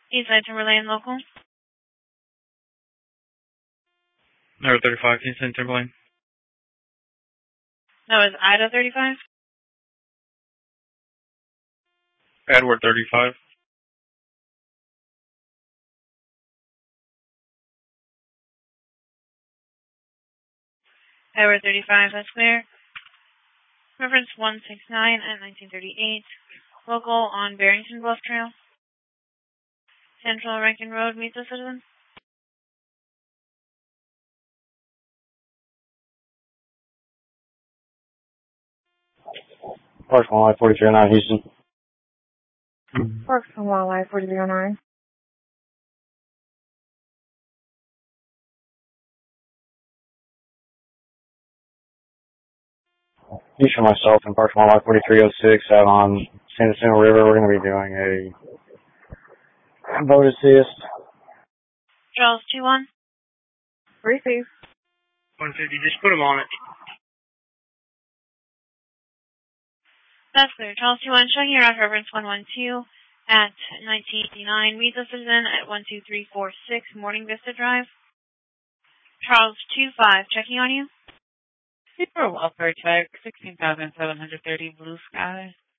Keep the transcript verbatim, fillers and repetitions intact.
Eastside Timberlane local. Number thirty-five, Eastside Timberlane. That was Ida thirty-five. Edward thirty-five. Edward thirty-five, that's clear. Reference one six nine at nineteen thirty-eight. Local on Barrington Bluff Trail. Central Rankin Road, meet the citizen. Parks and Wildlife forty-three oh nine, Houston. Parks and Wildlife forty-three oh nine. East for myself and Parks and Wildlife forty-three oh six out on San Jacinto River. We're going to be doing a boat assist. Charles two one. Receive. one fifty, just put him on it. That's clear. Charles two one, showing your reference one one two at nineteen eighty-nine. Meet the citizen at one two three four six Morning Vista Drive. Charles two five, checking on you. Super welfare check, sixteen thousand seven hundred thirty Blue Sky.